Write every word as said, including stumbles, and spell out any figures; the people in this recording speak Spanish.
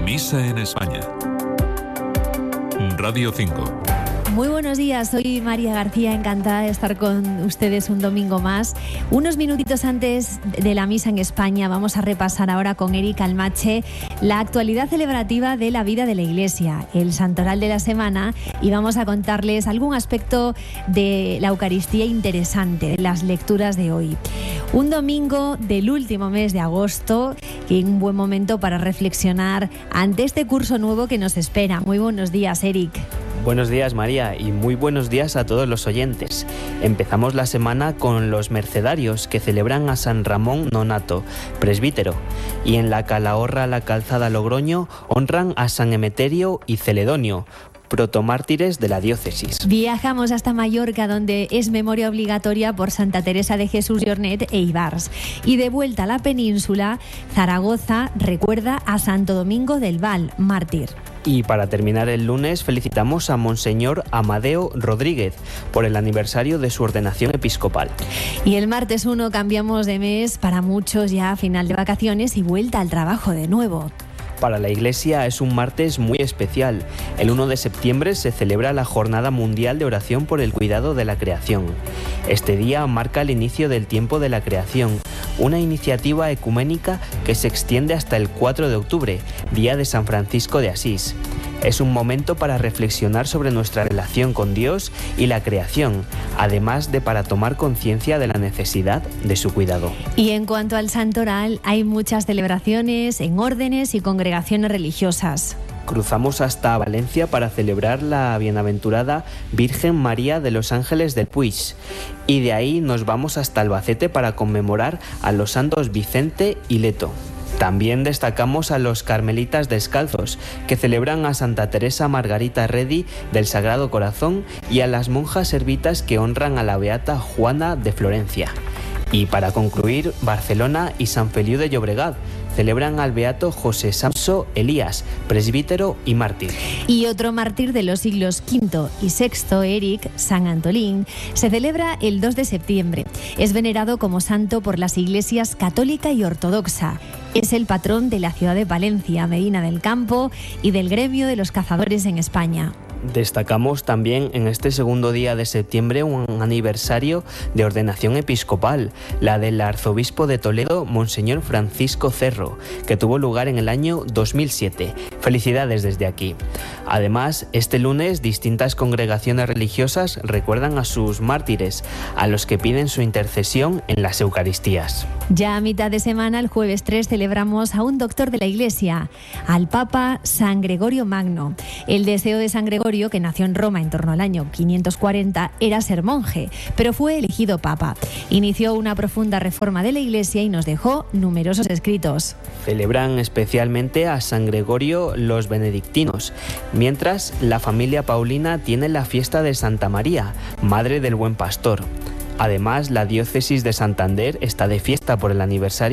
Misa en España. Radio cinco. Muy buenos días, soy María García, encantada de estar con ustedes un domingo más. Unos minutitos antes de la misa en España vamos a repasar ahora con Eric Almache la actualidad celebrativa de la vida de la Iglesia, el santoral de la semana, y vamos a contarles algún aspecto de la Eucaristía interesante, de las lecturas de hoy. Un domingo del último mes de agosto, y un buen momento para reflexionar ante este curso nuevo que nos espera. Muy buenos días, Eric. Buenos días, María, y muy buenos días a todos los oyentes. Empezamos la semana con los mercedarios, que celebran a San Ramón Nonato, presbítero, y en la Calahorra La Calzada Logroño honran a San Emeterio y Celedonio, protomártires de la diócesis. Viajamos hasta Mallorca, donde es memoria obligatoria por Santa Teresa de Jesús Llornet e Ibars. Y de vuelta a la península, Zaragoza recuerda a Santo Domingo del Val, mártir. Y para terminar el lunes felicitamos a Monseñor Amadeo Rodríguez por el aniversario de su ordenación episcopal. Y el martes uno cambiamos de mes, para muchos ya final de vacaciones y vuelta al trabajo de nuevo. Para la Iglesia es un martes muy especial. El uno de septiembre se celebra la Jornada Mundial de Oración por el Cuidado de la Creación. Este día marca el inicio del tiempo de la creación, una iniciativa ecuménica que se extiende hasta el cuatro de octubre, día de San Francisco de Asís. Es un momento para reflexionar sobre nuestra relación con Dios y la creación, además de para tomar conciencia de la necesidad de su cuidado. Y en cuanto al santoral, hay muchas celebraciones en órdenes y congregaciones religiosas. Cruzamos hasta Valencia para celebrar la bienaventurada Virgen María de los Ángeles del Puig, y de ahí nos vamos hasta Albacete para conmemorar a los santos Vicente y Leto. También destacamos a los carmelitas descalzos, que celebran a Santa Teresa Margarita Redi del Sagrado Corazón, y a las monjas servitas que honran a la beata Juana de Florencia. Y para concluir, Barcelona y San Feliu de Llobregat celebran al beato José Samso Elías, presbítero y mártir. Y otro mártir de los siglos quinto y sexto, Eric, San Antolín, se celebra el dos de septiembre. Es venerado como santo por las iglesias católica y ortodoxa. Es el patrón de la ciudad de Valencia, Medina del Campo y del gremio de los cazadores en España. Destacamos también en este segundo día de septiembre un aniversario de ordenación episcopal, la del arzobispo de Toledo, Monseñor Francisco Cerro, que tuvo lugar en el año dos mil siete. Felicidades desde aquí. Además, este lunes distintas congregaciones religiosas recuerdan a sus mártires, a los que piden su intercesión en las Eucaristías. Ya a mitad de semana, el jueves tres, celebramos a un doctor de la Iglesia, al Papa San Gregorio Magno. El deseo de San Gregorio, que nació en Roma en torno al año quinientos cuarenta, era ser monje, pero fue elegido papa. Inició una profunda reforma de la Iglesia y nos dejó numerosos escritos. Celebran especialmente a San Gregorio los benedictinos, mientras la familia Paulina tiene la fiesta de Santa María, Madre del Buen Pastor. Además, la diócesis de Santander está de fiesta por el aniversario